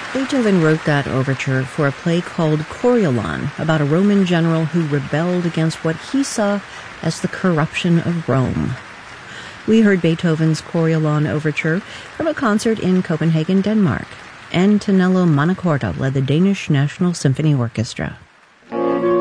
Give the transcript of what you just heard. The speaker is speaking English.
Beethoven wrote that overture for a play called Coriolan, about a Roman general who rebelled against what he saw as the corruption of Rome. We heard Beethoven's Coriolan overture from a concert in Copenhagen, Denmark. Antonello Montecorto led the Danish National Symphony Orchestra.